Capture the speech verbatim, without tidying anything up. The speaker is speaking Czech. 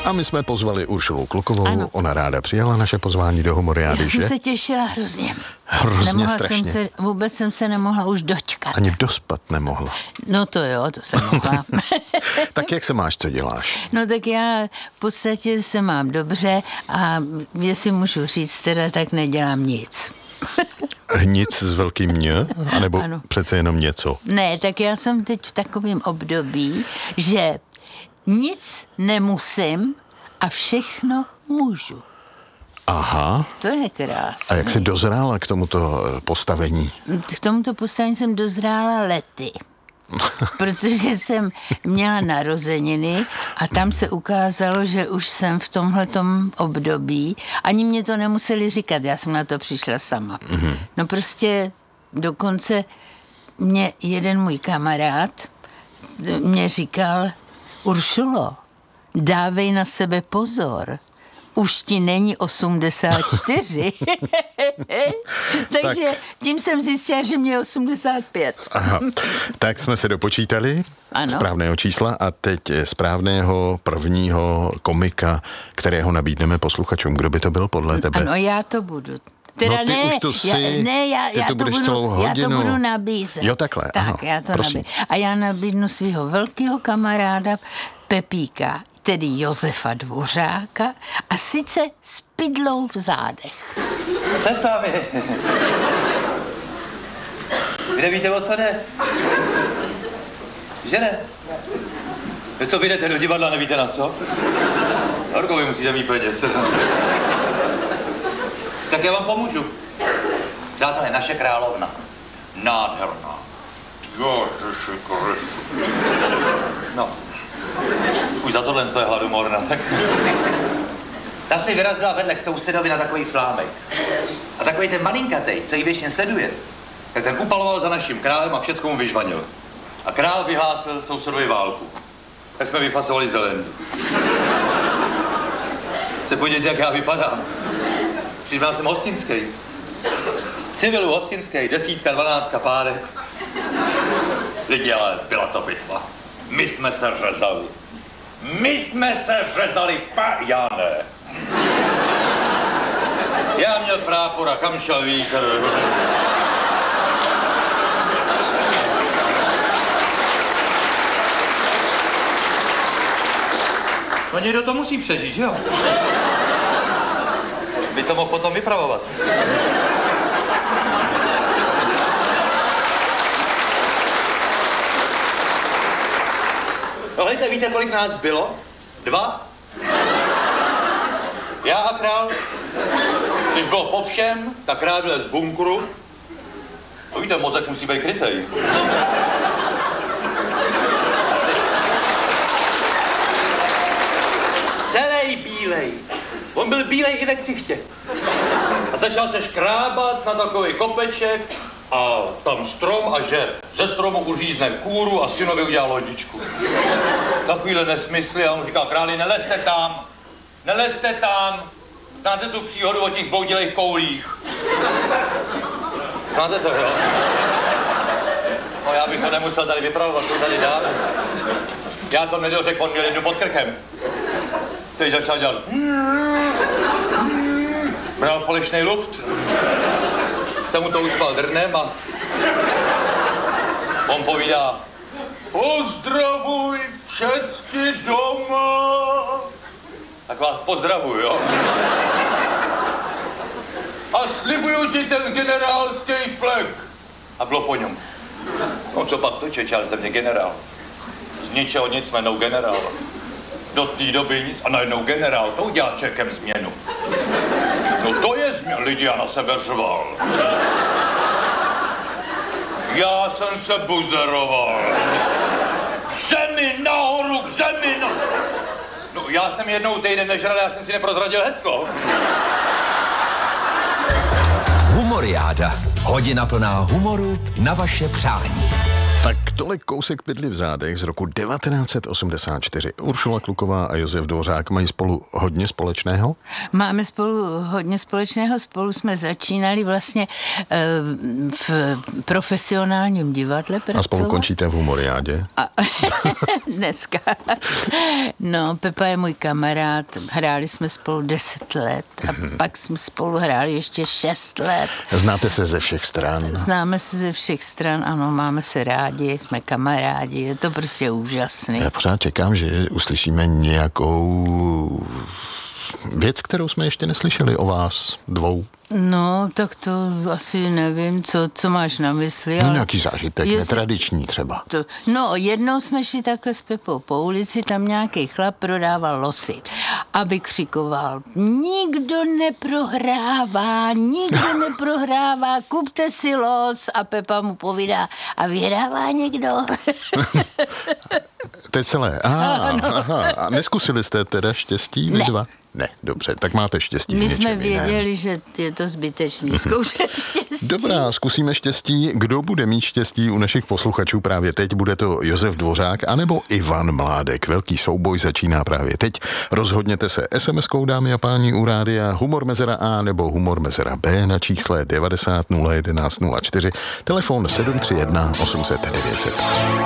A my jsme pozvali Uršulu Klukovou, ano. Ona ráda přijala naše pozvání do Humoriády, Já jsem že? se těšila hrozně. Hrozně nemohla strašně. Jsem se, vůbec jsem se nemohla už dočkat. Ani dospat nemohla. No to jo, to jsem mohla. Tak jak se máš, co děláš? No tak já v podstatě se mám dobře a jestli můžu říct teda, tak nedělám nic. Nic s velkým ně? A nebo Ano. přece jenom něco? Ne, tak já jsem teď v takovém období, že nic nemusím a všechno můžu. Aha. To je krásné. A jak jsi dozrála k tomuto postavení? K tomuto postavení jsem dozrála lety. Protože jsem měla narozeniny a tam se ukázalo, že už jsem v tomhletom období. Ani mě to nemuseli říkat, já jsem na to přišla sama. Mm-hmm. No prostě dokonce mě jeden můj kamarád mě říkal: Uršulo, dávej na sebe pozor. Už ti není osmdesát čtyři. Takže tak. Tím jsem zjistila, že mě je osmdesát pět. Aha. Tak jsme se dopočítali ano. správného čísla a teď správného prvního komika, kterého nabídneme posluchačům. Kdo by to byl podle tebe? Ano, já to budu. Teda no ty ne, už to jsi, já, ne, já, ty já, to to budeš budu, celou hodinu. já to budu nabízet. Jo, takhle, Tak, ano, já to prosím. nabízet. A já nabídnu svého velkého kamaráda Pepíka, tedy Josefa Dvořáka, a sice s pidlou v zádech. Co s vámi? Kde víte, o co jde? Že ne? Vy to vyjdete do divadla, nevíte na co? Horko, vy musíte mít peněz. Tak já vám pomůžu. Přátelé, naše královna. Nádherná. Ježiši Kristu. No. Už za tohle je hladomorna, tak... Ta si vyrazila vedle k sousedovi na takový flámek. A takový ten malinkatej, co ji věčně sleduje, tak ten upaloval za naším králem a všecko mu vyžvanil. A král vyhlásil sousedovi válku. Tak jsme vyfasovali zelen. Se podívejte, jak já vypadám. Přijdal jsem hostinský. Civilu hostinský, desítka, dvanáctka pádek. Lidi, ale byla to bitva. My jsme se řezali. My jsme se řezali, pa... Já ne. Já měl prápora, kam šel vítr. No někdo to musí přežít, že jo? By to mohl potom vypravovat. No hejte, víte, kolik nás bylo? Dva? Já a král. Když bylo po všem, tak král byl z bunkru. To víte, mozek musí být krytej. Celej bílej. On byl bílej i ve ksichtě. A začal se škrábat na takový kopeček a tam strom a že ze stromu uřízne kůru a synovi udělal lodičku. Takovýhle nesmysly a on říká: králi, nelezte tam, nelezte tam. Znáte tu příhodu o těch zbloudilých koulích? Znáte to, jo? No já bych to nemusel tady vypravovat, to tady dáme. Já to nedořekl, on měl jednu pod krkem. Teď začal dělat... Bral falešnej luft. Jsem mu to ucpal drnem a... On povídá: pozdravuj všecky doma. Tak vás pozdravuj, jo? A slibuju ti ten generálský flek. A bylo po něm: no co pak to, čečal ze mě generál. Z ničeho nic, jmenou generál. Do té doby nic a najednou generál, to udělá Čekem změnu. No to je změna, lidi, já na sebe řval. Já jsem se buzeroval. Zemi nahoru, k zemi, no. No já jsem jednou týden nežral, já jsem si neprozradil heslo. Humoriáda. Hodina plná humoru na vaše přání. Tak Tolik kousek pytli v zádech z roku devatenáct set osmdesát čtyři. Uršula Kluková a Josef Dvořák mají spolu hodně společného? Máme spolu hodně společného. Spolu jsme začínali vlastně v profesionálním divadle pracovat. A spolu končíte v Humoriádě? A dneska. No, Pepa je můj kamarád. Hráli jsme spolu deset let a mm-hmm. pak jsme spolu hráli ještě šest let. Znáte se ze všech stran? Známe se ze všech stran, ano, máme se rádi, jsme kamarádi, je to prostě úžasný. Já pořád čekám, že uslyšíme nějakou věc, kterou jsme ještě neslyšeli o vás dvou. No, tak to asi nevím, co, co máš na mysli. No nějaký zážitek, jestli... netradiční třeba. To, no, jednou jsme šli takhle s Pepou po ulici, tam nějaký chlap prodával losy a vykřikoval: nikdo neprohrává, nikdo neprohrává, kupte si los. A Pepa mu povídá: a vyhrává někdo? To je celé. Aha, no. aha. A neskusili jste teda štěstí vy ne. dva? Ne, dobře, tak máte štěstí. My jsme věděli, jiném. že je to zbytečný zkoušet štěstí. Dobrá, zkusíme štěstí. Kdo bude mít štěstí u našich posluchačů právě teď? Bude to Josef Dvořák anebo Ivan Mládek? Velký souboj začíná právě teď. Rozhodněte se es em eskou, dámy a páni, u rádia Humor Mezera A nebo Humor Mezera B na čísle devadesát nula jedenáct nula čtyři, telefon sedm tři jedna osm set devět set.